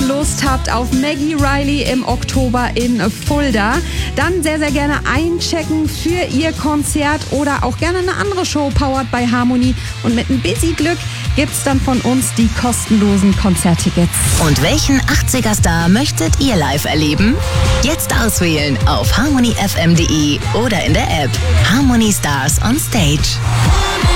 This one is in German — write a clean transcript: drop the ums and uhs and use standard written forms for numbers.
Lust habt auf Maggie Reilly im Oktober in Fulda, dann sehr, sehr gerne einchecken für ihr Konzert oder auch gerne eine andere Show powered by Harmony. Und mit ein bisschen Glück gibt's dann von uns die kostenlosen Konzerttickets. Und welchen 80er-Star möchtet ihr live erleben? Jetzt auswählen auf harmonyfm.de oder in der App Harmony Stars on Stage.